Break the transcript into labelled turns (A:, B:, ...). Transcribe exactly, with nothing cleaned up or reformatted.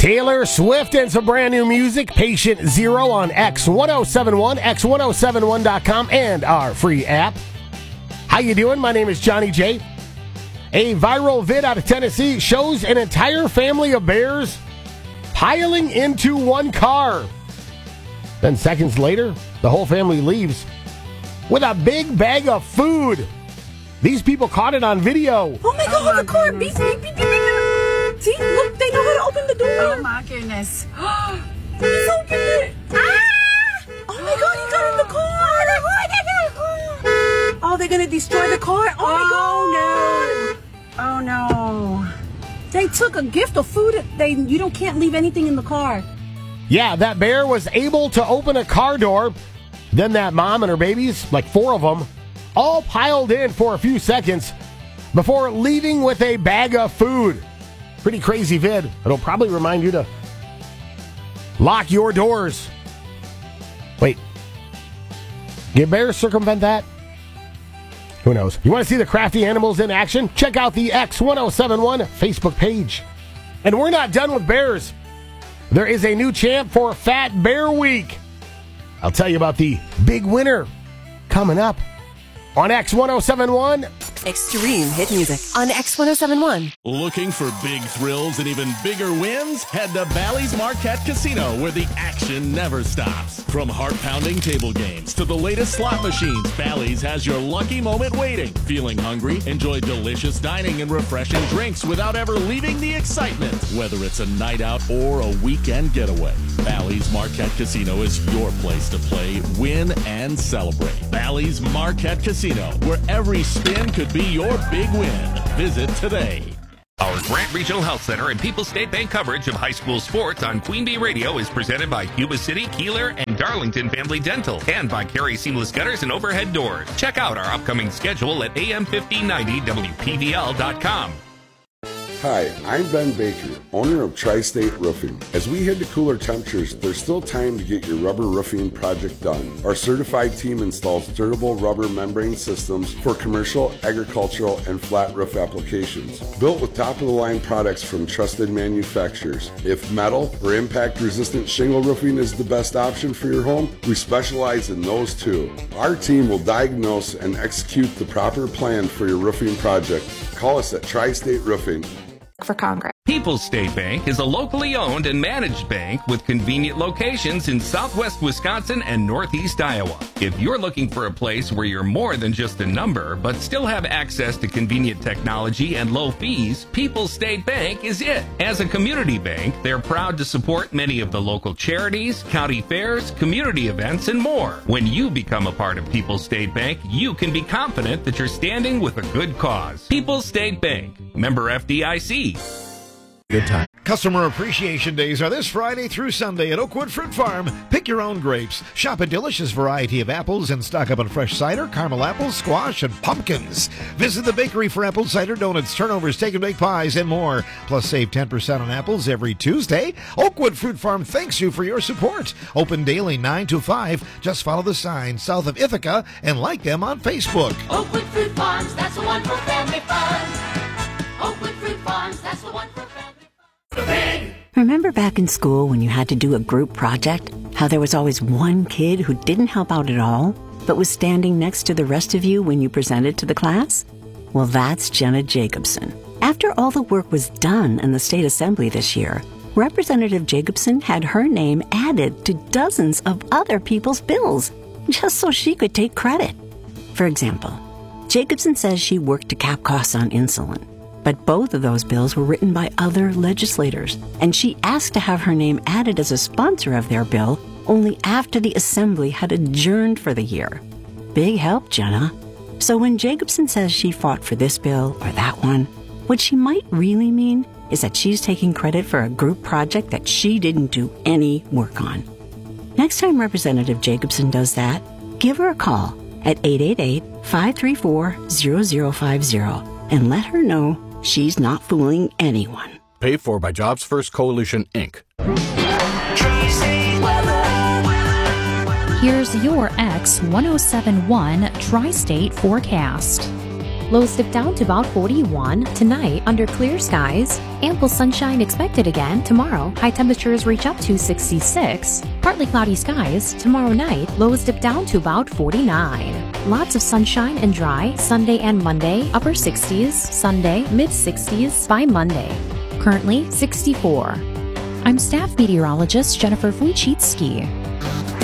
A: Taylor Swift and some brand new music, Patient Zero on X ten seventy-one, X ten seventy-one dot com, and our free app. How you doing? My name is Johnny J. A viral vid out of Tennessee shows an entire family of bears piling into one car. Then seconds later, the whole family leaves with a big bag of food. These people caught it on video.
B: Oh my God, the car beep, beep, beep, beep, beep. See, look, they know how to open the door.
C: Oh my goodness.
B: He's opened it. Ah! Oh my God, he got in the car. Oh, they're going to destroy the car? Oh,
C: Oh,
B: my God.
C: Oh no.
B: They took a gift of food. They You don't can't leave anything in the car.
A: Yeah, that bear was able to open a car door. Then that mom and her babies, like four of them, all piled in for a few seconds before leaving with a bag of food. Pretty crazy vid. It'll probably remind you to lock your doors. Wait. Did bears circumvent that? Who knows? You want to see the crafty animals in action? Check out the X ten seventy-one Facebook page. And we're not done with bears. There is a new champ for Fat Bear Week. I'll tell you about the big winner coming up on X ten seventy-one.
D: Extreme hit music on X ten seventy-one.
E: Looking for big thrills and even bigger wins? Head to Bally's Marquette Casino, where the action never stops. From heart-pounding table games to the latest slot machines, Bally's has your lucky moment waiting. Feeling hungry? Enjoy delicious dining and refreshing drinks without ever leaving the excitement. Whether it's a night out or a weekend getaway, Bally's Marquette Casino is your place to play, win, and celebrate. Bally's Marquette Casino, where every spin could be your big win. Visit today.
F: Our Grant Regional Health Center and People's State Bank coverage of high school sports on Queen Bee Radio is presented by Yuba City, Keeler, and Darlington Family Dental, and by Carey Seamless Gutters and Overhead Doors. Check out our upcoming schedule at A M fifteen ninety W P V L dot com.
G: Hi, I'm Ben Baker, owner of Tri-State Roofing. As we head to cooler temperatures, there's still time to get your rubber roofing project done. Our certified team installs durable rubber membrane systems for commercial, agricultural, and flat roof applications. Built with top-of-the-line products from trusted manufacturers. If metal or impact-resistant shingle roofing is the best option for your home, we specialize in those too. Our team will diagnose and execute the proper plan for your roofing project. Call us at Tri-State Roofing.
H: For Congress.
F: People's State Bank is a locally owned and managed bank with convenient locations in southwest Wisconsin and northeast Iowa. If you're looking for a place where you're more than just a number, but still have access to convenient technology and low fees, People's State Bank is it. As a community bank, they're proud to support many of the local charities, county fairs, community events, and more. When you become a part of People's State Bank, you can be confident that you're standing with a good cause. People's State Bank, member F D I C.
I: Good time. Customer Appreciation Days are this Friday through Sunday at Oakwood Fruit Farm. Pick your own grapes. Shop a delicious variety of apples and stock up on fresh cider, caramel apples, squash, and pumpkins. Visit the bakery for apple cider donuts, turnovers, take and bake pies, and more. Plus, save ten percent on apples every Tuesday. Oakwood Fruit Farm thanks you for your support. Open daily nine to five. Just follow the sign south of Ithaca and like them on Facebook.
J: Oakwood Fruit Farms, that's the one for family fun. Oakwood Fruit Farms, that's the one for family fun.
D: Remember back in school when you had to do a group project? How there was always one kid who didn't help out at all, but was standing next to the rest of you when you presented to the class? Well, that's Jenna Jacobson. After all the work was done in the state assembly this year, Representative Jacobson had her name added to dozens of other people's bills, just so she could take credit. For example, Jacobson says she worked to cap costs on insulin. But both of those bills were written by other legislators, and she asked to have her name added as a sponsor of their bill only after the Assembly had adjourned for the year. Big help, Jenna. So when Jacobson says she fought for this bill or that one, what she might really mean is that she's taking credit for a group project that she didn't do any work on. Next time Representative Jacobson does that, give her a call at eight eight eight, five three four, zero zero five zero and let her know she's not fooling anyone.
K: Paid for by Jobs First Coalition, Incorporated.
L: Here's your X ten seventy-one Tri-State forecast.
H: Lows dip down to about forty-one. Tonight, under clear skies. Ample sunshine expected again tomorrow. High temperatures reach up to sixty-six. Partly cloudy skies. Tomorrow night, lows dip down to about forty-nine. Lots of sunshine and dry Sunday and Monday. Upper sixties. Sunday, mid sixties by Monday. Currently, sixty-four. I'm staff meteorologist Jennifer Wojcicki.